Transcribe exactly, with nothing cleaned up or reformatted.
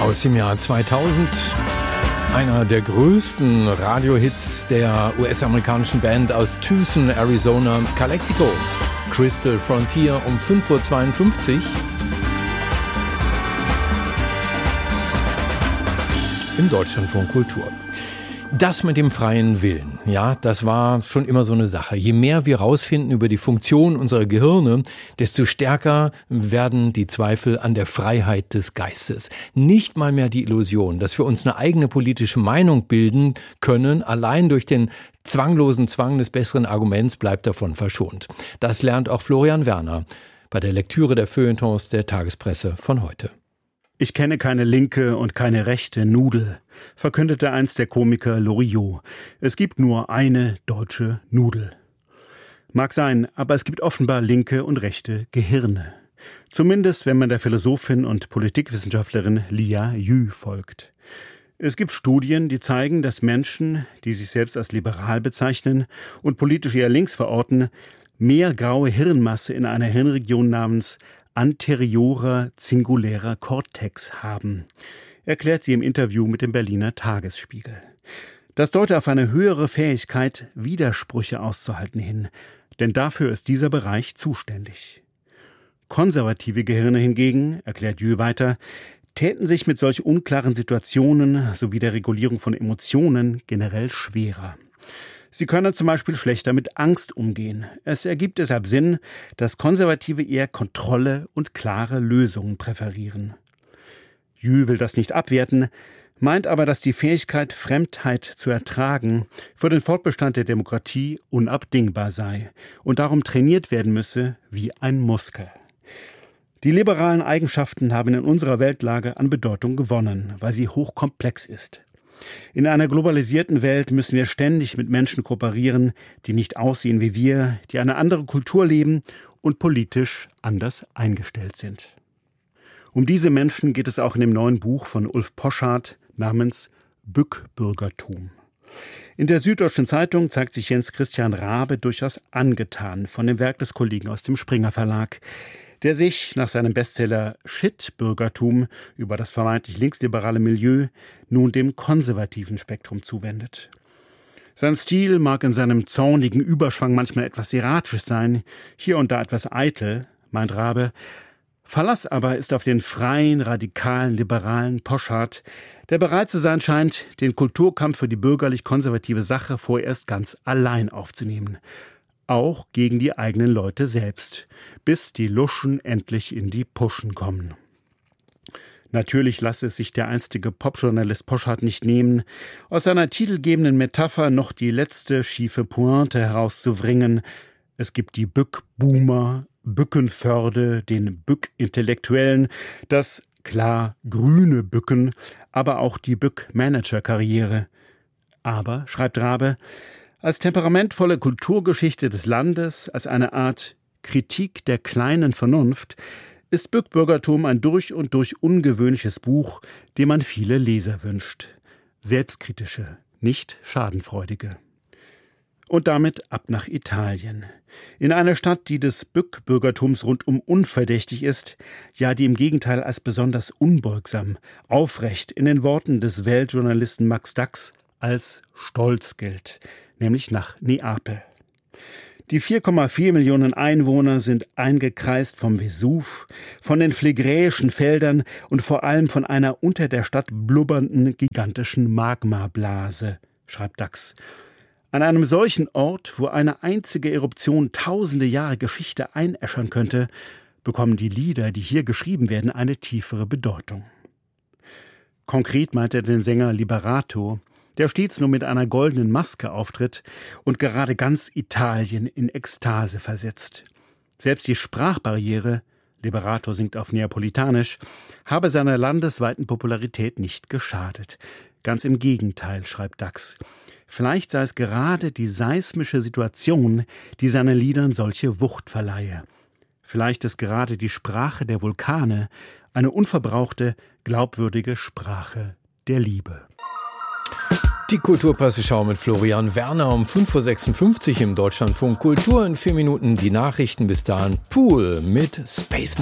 Aus dem Jahr zweitausend. Einer der größten Radiohits der U S-amerikanischen Band aus Tucson, Arizona, Calexico. Crystal Frontier um fünf Uhr zweiundfünfzig. Im Deutschlandfunk Kultur. Das mit dem freien Willen, ja, das war schon immer so eine Sache. Je mehr wir rausfinden über die Funktion unserer Gehirne, desto stärker werden die Zweifel an der Freiheit des Geistes. Nicht mal mehr die Illusion, dass wir uns eine eigene politische Meinung bilden können, allein durch den zwanglosen Zwang des besseren Arguments bleibt davon verschont. Das lernt auch Florian Werner bei der Lektüre der Feuilletons der Tagespresse von heute. Ich kenne keine linke und keine rechte Nudel, verkündete einst der Komiker Loriot. Es gibt nur eine deutsche Nudel. Mag sein, aber es gibt offenbar linke und rechte Gehirne. Zumindest, wenn man der Philosophin und Politikwissenschaftlerin Lia Yu folgt. Es gibt Studien, die zeigen, dass Menschen, die sich selbst als liberal bezeichnen und politisch eher links verorten, mehr graue Hirnmasse in einer Hirnregion namens anteriorer zingulärer Cortex haben, erklärt sie im Interview mit dem Berliner Tagesspiegel. Das deute auf eine höhere Fähigkeit, Widersprüche auszuhalten hin, denn dafür ist dieser Bereich zuständig. Konservative Gehirne hingegen, erklärt Jü weiter, täten sich mit solch unklaren Situationen sowie der Regulierung von Emotionen generell schwerer. Sie können zum Beispiel schlechter mit Angst umgehen. Es ergibt deshalb Sinn, dass Konservative eher Kontrolle und klare Lösungen präferieren. Jü will das nicht abwerten, meint aber, dass die Fähigkeit, Fremdheit zu ertragen, für den Fortbestand der Demokratie unabdingbar sei und darum trainiert werden müsse wie ein Muskel. Die liberalen Eigenschaften haben in unserer Weltlage an Bedeutung gewonnen, weil sie hochkomplex ist. In einer globalisierten Welt müssen wir ständig mit Menschen kooperieren, die nicht aussehen wie wir, die eine andere Kultur leben und politisch anders eingestellt sind. Um diese Menschen geht es auch in dem neuen Buch von Ulf Poschardt namens Bückbürgertum. In der Süddeutschen Zeitung zeigt sich Jens Christian Rabe durchaus angetan von dem Werk des Kollegen aus dem Springer Verlag, der sich nach seinem Bestseller Shit-Bürgertum über das vermeintlich linksliberale Milieu nun dem konservativen Spektrum zuwendet. Sein Stil mag in seinem zornigen Überschwang manchmal etwas erratisch sein, hier und da etwas eitel, meint Rabe. Verlass aber ist auf den freien, radikalen, liberalen Poschardt, der bereit zu sein scheint, den Kulturkampf für die bürgerlich-konservative Sache vorerst ganz allein aufzunehmen. Auch gegen die eigenen Leute selbst, bis die Luschen endlich in die Puschen kommen. Natürlich lasse es sich der einstige Popjournalist Poschardt nicht nehmen, aus seiner titelgebenden Metapher noch die letzte schiefe Pointe herauszubringen. Es gibt die Bück-Boomer, Bückenförde, den Bück-Intellektuellen, das klar grüne Bücken, aber auch die Bück-Manager-Karriere. Aber, schreibt Rabe, als temperamentvolle Kulturgeschichte des Landes, als eine Art Kritik der kleinen Vernunft, ist Bückbürgertum ein durch und durch ungewöhnliches Buch, dem man viele Leser wünscht. Selbstkritische, nicht schadenfreudige. Und damit ab nach Italien. In einer Stadt, die des Bückbürgertums rundum unverdächtig ist, ja, die im Gegenteil als besonders unbeugsam, aufrecht in den Worten des Weltjournalisten Max Dachs als stolz gilt, nämlich nach Neapel. Die vier Komma vier Millionen Einwohner sind eingekreist vom Vesuv, von den phlegräischen Feldern und vor allem von einer unter der Stadt blubbernden gigantischen Magmablase, schreibt Dachs. An einem solchen Ort, wo eine einzige Eruption tausende Jahre Geschichte einäschern könnte, bekommen die Lieder, die hier geschrieben werden, eine tiefere Bedeutung. Konkret meint er den Sänger Liberato, der stets nur mit einer goldenen Maske auftritt und gerade ganz Italien in Ekstase versetzt. Selbst die Sprachbarriere, Liberato singt auf Neapolitanisch, habe seiner landesweiten Popularität nicht geschadet. Ganz im Gegenteil, schreibt Dachs. Vielleicht sei es gerade die seismische Situation, die seinen Liedern solche Wucht verleihe. Vielleicht ist gerade die Sprache der Vulkane eine unverbrauchte, glaubwürdige Sprache der Liebe. Die Kulturpresseschau mit Florian Werner um fünf Uhr sechsundfünfzig im Deutschlandfunk Kultur. In vier Minuten die Nachrichten. Bis dahin Pool mit Spaceman.